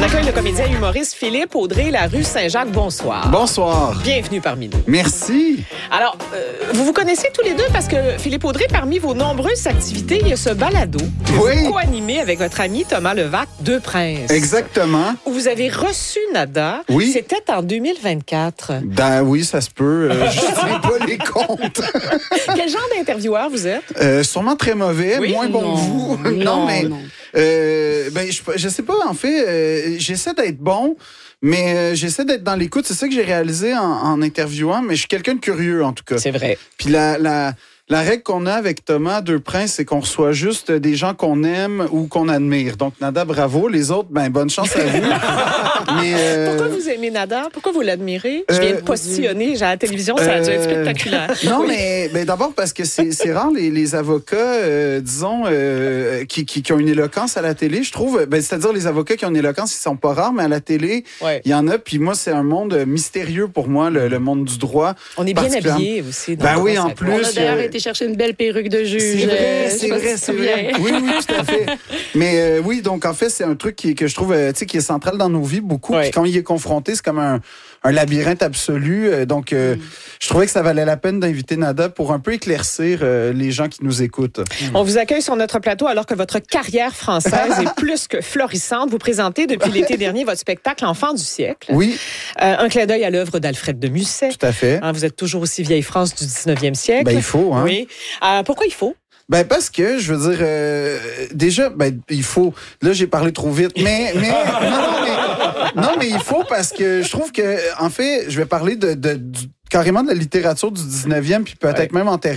accueille le comédien humoriste Philippe Audrey, la rue Saint-Jacques. Bonsoir. Bonsoir. Bienvenue parmi nous. Merci. Alors, vous vous connaissez tous les deux parce que Philippe Audrey, parmi vos nombreuses activités, il y a ce balado que vous co-animez avec votre ami Thomas Levac, Deux Princes. Exactement. Où vous avez reçu Nada. Oui. C'était en 2024. Ben oui, ça se peut. Je ne sais pas les comptes. Quel genre d'intervieweur vous êtes? Sûrement très mauvais, Oui? moins bon que vous. Non. Ben, je sais pas, en fait, j'essaie d'être bon, mais j'essaie d'être dans l'écoute. C'est ça que j'ai réalisé en interviewant, mais je suis quelqu'un de curieux, en tout cas. C'est vrai. Puis la règle qu'on a avec Thomas Deux Princes, c'est qu'on reçoit juste des gens qu'on aime ou qu'on admire. Donc, Nada, bravo. Les autres, ben bonne chance à vous. Mais, Pourquoi vous aimez Nada? Pourquoi vous l'admirez? Je viens de postillonner à la télévision, ça a dû être spectaculaire. Non, oui. mais d'abord parce que c'est rare les avocats, disons, qui ont une éloquence à la télé, je trouve. Ben, c'est-à-dire les avocats qui ont une éloquence, ils sont pas rares, mais à la télé, il y en a. Puis moi, c'est un monde mystérieux pour moi, le monde du droit. On est bien habillés aussi. Ben oui, en plus. On a d'ailleurs été chercher une belle perruque de juge. C'est vrai. Oui, tout à fait. Mais oui, donc en fait, c'est un truc que je trouve, qui est central dans nos vies beaucoup. Puis quand il est confronté, c'est comme un labyrinthe absolu. Donc, je trouvais que ça valait la peine d'inviter Nada pour un peu éclaircir les gens qui nous écoutent. On vous accueille sur notre plateau alors que votre carrière française est plus que florissante. Vous présentez depuis l'été dernier votre spectacle Enfant du siècle. Oui. Un clin d'œil à l'œuvre d'Alfred de Musset. Tout à fait. Vous êtes toujours aussi vieille France du 19e siècle. Ben, il faut, hein. Oui. Pourquoi il faut? Ben parce que je veux dire déjà il faut là j'ai parlé trop vite mais non mais il faut parce que je trouve que en fait je vais parler carrément de la littérature du 19e puis peut-être même antérieure.